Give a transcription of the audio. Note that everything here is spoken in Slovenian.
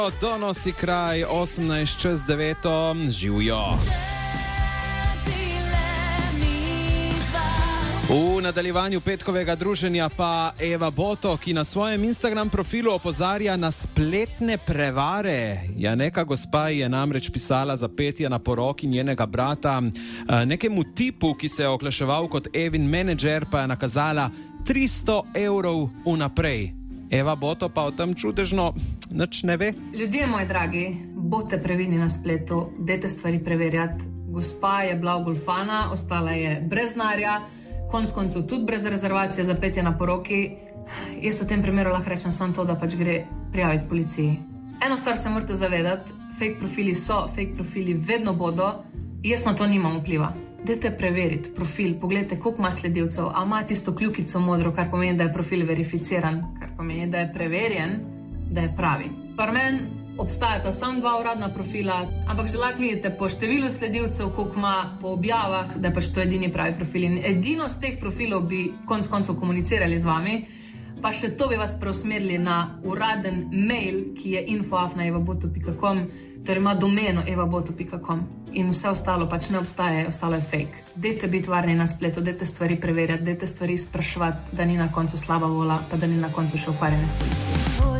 Donosi kraj 18:09, živijo. V nadaljevanju petkovega druženja pa Eva Boto, ki na svojem Instagram profilu opozarja na spletne prevare. Ja, neka gospa je namreč pisala za petje na poroki njenega brata. Nekemu tipu, ki se je oglaševal kot Evin menedžer, pa je nakazala 300 evrov vnaprej. Eva Boto pa o tem čudežno nič ne ve. Ljudje moji dragi, bodite previdni na spletu, dajte stvari preverjati. Gospa je bila ogoljufana, ostala je brez denarja, konec koncev tudi brez rezervacije za petje na poroki. Jaz v tem primeru lahko rečem samo to, da pač gre prijaviti policiji. Eno stvar se morate zavedati, fake profili so, fake profili vedno bodo, jaz na to nimam vpliva. Dajte preveriti profil, pogledajte, koliko ima sledilcev, a ima tisto kljukico modro, kar pomeni, da je profil verificiran, kar pomeni, da je preverjen, da je pravi. Pri meni obstajata samo 2 uradna profila, ampak že lahko vidite po številu sledilcev, koliko ima po objavah, da je pač to edini pravi profil. In edino z teh profilov bi konec koncev komunicirali z vami, pa še to bi vas preusmerili na uraden mail, ki je info@evaboto.com, ter ima domeno evaboto.com. In vse ostalo pač ne obstaja, ostalo je fake. Dajte biti varni na spletu, dajte stvari preverjati, dajte stvari spraševati, da ni na koncu slaba vola, pa da ni na koncu še ukvarjanje s policijo.